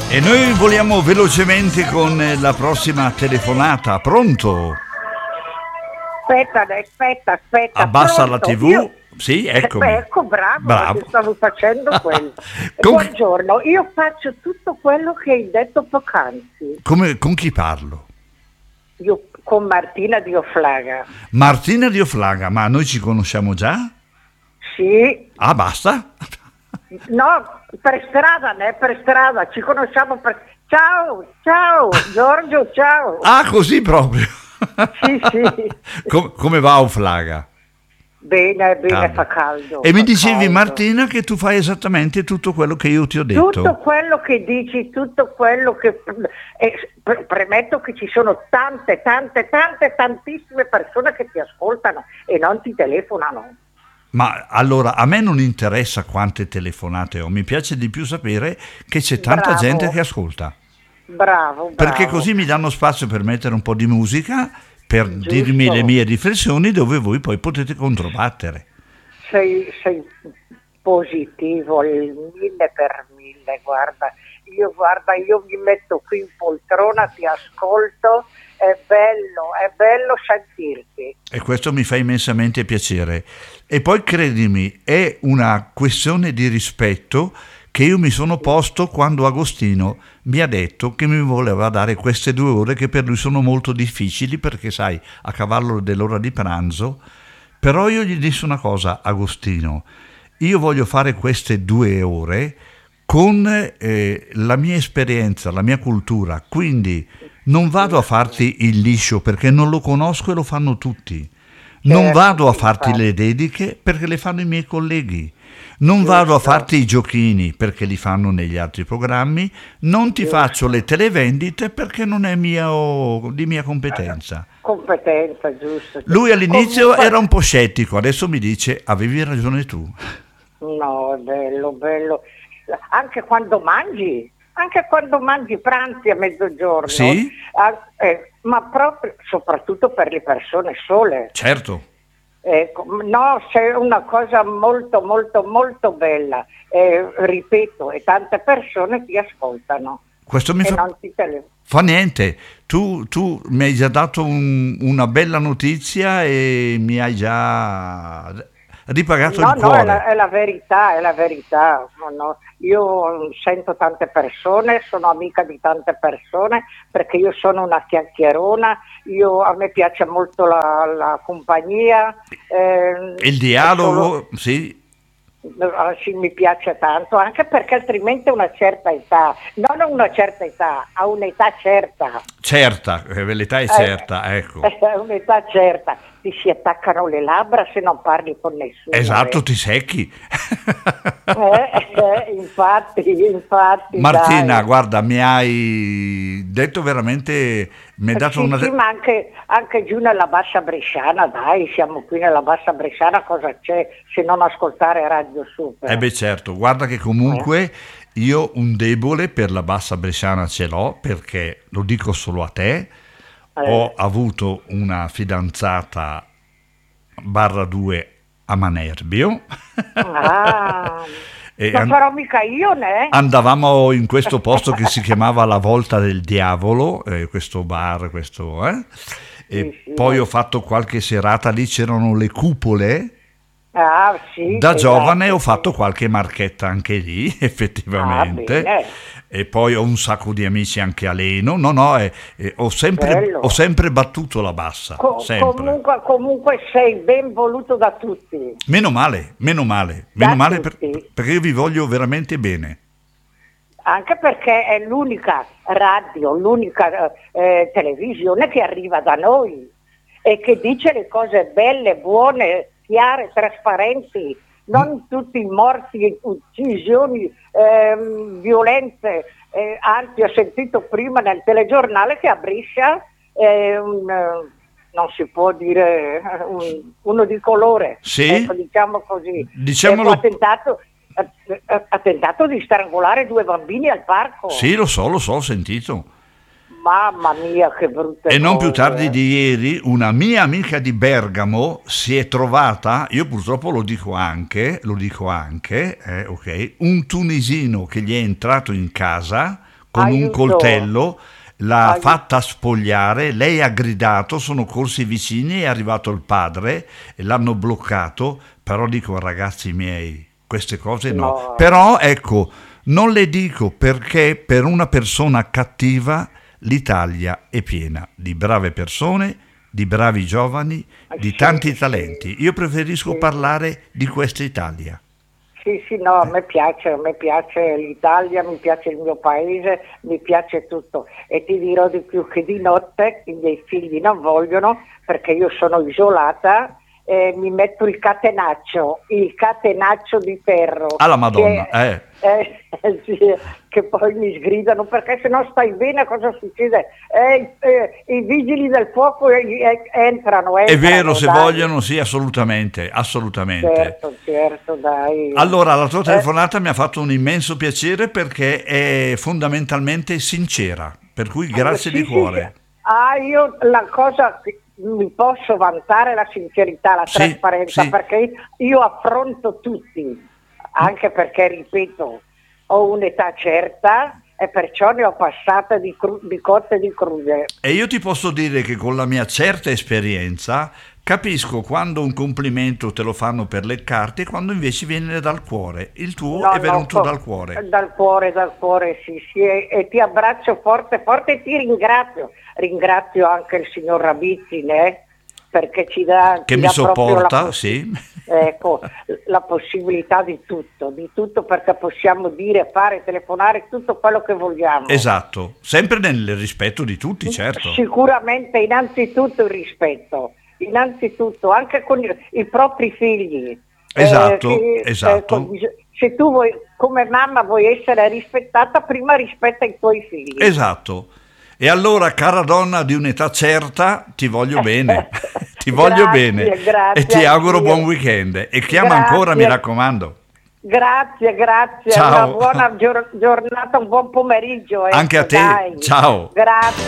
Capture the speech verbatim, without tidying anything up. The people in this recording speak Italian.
E noi voliamo velocemente con la prossima telefonata. Pronto? Aspetta, aspetta, aspetta. Abbassa pronto? la tivù. Io... Sì, eccomi. Beh, ecco, bravo, bravo. perché stavo facendo quello. Con... Buongiorno, io faccio tutto quello che hai detto poc'anzi. Come, con chi parlo? Io con Martina di Oflaga. Martina di Oflaga, ma noi ci conosciamo già? Sì. Ah, basta? No, per strada, né? Per strada, ci conosciamo per... Ciao, ciao, Giorgio, ciao. Ah, così proprio? Sì, sì. Com- come va Oflaga? Bene, bene, Caldo. fa caldo. E mi fa dicevi, caldo. Martina, che tu fai esattamente tutto quello che io ti ho detto. Tutto quello che dici, tutto quello che... eh, pre- premetto che ci sono tante, tante, tante, tantissime persone che ti ascoltano e non ti telefonano. Ma allora, a me non interessa quante telefonate ho, mi piace di più sapere che c'è tanta Bravo. gente che ascolta. Bravo, bravo. Perché così mi danno spazio per mettere un po' di musica, per Giusto. dirmi le mie riflessioni, dove voi poi potete controbattere. Sei, sei positivo, il mille per mille, guarda. Io, guarda, io mi metto qui in poltrona, ti ascolto, è bello, è bello sentirti. E questo mi fa immensamente piacere. E poi credimi, è una questione di rispetto che io mi sono posto quando Agostino mi ha detto che mi voleva dare queste due ore che per lui sono molto difficili perché sai, a cavallo dell'ora di pranzo. Però io gli dissi una cosa, Agostino, io voglio fare queste due ore con eh, la mia esperienza, la mia cultura, quindi non vado a farti il liscio perché non lo conosco e lo fanno tutti, non Certo, vado a farti infatti. le dediche perché le fanno i miei colleghi, non Giusto. vado a farti i giochini perché li fanno negli altri programmi, non ti Giusto. faccio le televendite perché non è mio, di mia competenza. Competenza, giusto. Lui all'inizio Comunque- era un po' scettico, adesso mi dice avevi ragione tu. No, è bello, bello. Anche quando mangi, anche quando mangi pranzi a mezzogiorno. Sì? ah, eh, ma proprio, soprattutto per le persone sole. Certo. Ecco, no, c'è una cosa molto, molto, molto bella. Eh, ripeto, e tante persone ti ascoltano. Questo mi e fa, non ti telefonano. fa niente, tu, tu mi hai già dato un- una bella notizia e mi hai già ripagato No, il no, cuore. è la, è la verità, è la verità. No, no. Io sento tante persone, sono amica di tante persone perché io sono una chiacchierona, io, a me piace molto la, la compagnia. eh, Il dialogo, sì, solo- ah, sì, mi piace tanto, anche perché altrimenti a una certa età, non a una certa età, a un'età certa. certa, eh, l'età è certa, ecco. A un'età certa ti si attaccano le labbra se non parli con nessuno. Esatto, eh. ti secchi. Eh, eh, infatti, infatti. Martina, dai. guarda, mi hai detto veramente, mi hai dato Sì, una... sì, ma anche, anche giù nella bassa bresciana, dai, siamo qui nella bassa bresciana, cosa c'è se non ascoltare Radio Super? Eh beh certo, guarda che comunque io un debole per la bassa bresciana ce l'ho, perché, lo dico solo a te, ho avuto una fidanzata barra due a Manerbio. Ah, E non an- farò mica io, né? andavamo in questo posto che si chiamava La Volta del Diavolo, eh, questo bar, questo, eh? E Sì, sì. poi ho fatto qualche serata lì, c'erano le cupole. Ah, sì. Da esatto, giovane ho sì. fatto qualche marchetta anche lì, effettivamente. Ah, bene. E poi ho un sacco di amici anche a Leno. No, no, eh, eh, ho, sempre, Bello. ho sempre battuto la bassa, Co- sempre. comunque, comunque sei ben voluto da tutti. Meno male, meno male, meno Da male per- tutti. perché io vi voglio veramente bene. Anche perché è l'unica radio, l'unica eh, televisione che arriva da noi e che dice le cose belle, buone, chiare, trasparenti, non tutti morti, uccisioni, ehm, violenze. Eh, anzi, ho sentito prima nel telegiornale che a Brescia è un, eh, non si può dire eh, un- uno di colore, Sì? ecco, diciamo così. Diciamolo- Ecco, ha tentato, ha- ha- ha tentato di strangolare due bambini al parco. Sì, lo so, lo so, ho sentito. Mamma mia, che brutte E non più cose, tardi eh. di ieri una mia amica di Bergamo si è trovata, io purtroppo lo dico anche, lo dico anche, eh, ok, un tunisino che gli è entrato in casa con Aiuto. un coltello, l'ha Aiuto. fatta spogliare, lei ha gridato, sono corsi i vicini, è arrivato il padre e l'hanno bloccato, però dico ragazzi miei, queste cose no. No. Però ecco, non le dico perché per una persona cattiva l'Italia è piena di brave persone, di bravi giovani, di Sì, tanti sì. talenti. Io preferisco Sì. parlare di questa Italia. Sì, sì, no, a me piace, a me piace l'Italia, mi piace il mio paese, mi piace tutto. E ti dirò di più che di notte i miei figli non vogliono, perché io sono isolata, e mi metto il catenaccio, il catenaccio di ferro. Alla Madonna, che, eh. eh, sì, che poi mi sgridano, perché se no stai bene cosa succede? Eh, eh, I vigili del fuoco eh, eh, entrano, entrano. È vero, se dai. vogliono, sì, assolutamente, assolutamente. Certo, certo, dai. Allora, la tua Eh, telefonata mi ha fatto un immenso piacere perché è fondamentalmente sincera, per cui grazie sì, di sì, cuore. sì. Ah, io la cosa che mi posso vantare è la sincerità, la Sì, trasparenza, sì. perché io affronto tutti, anche perché, ripeto, ho un'età certa e perciò ne ho passate di, cru- di cotte e di crude. E io ti posso dire che con la mia certa esperienza capisco quando un complimento te lo fanno per le carte e quando invece viene dal cuore. Il tuo No, è no, venuto co- dal cuore. Dal cuore, dal cuore, sì, sì, e, e ti abbraccio forte, forte e ti ringrazio. Ringrazio anche il signor Rabizzin, eh, perché ci dà, Che ci mi dà proprio la sopporta, poss- sì. ecco, la possibilità di tutto, di tutto, perché possiamo dire, fare, telefonare tutto quello che vogliamo. Esatto, sempre nel rispetto di tutti, certo. Sicuramente, innanzitutto il rispetto, innanzitutto anche con i, i propri figli. Esatto, che- esatto. ecco, bis- se tu vuoi, come mamma vuoi essere rispettata, prima rispetta i tuoi figli. Esatto. E allora, cara donna di un'età certa, ti voglio bene, ti voglio Grazie, bene grazie e ti auguro anch'io. buon weekend. E chiama Grazie. ancora, mi raccomando. Grazie, grazie, Ciao. una buona gior- giornata, un buon pomeriggio. Anche ecco, a te, dai. ciao. Grazie.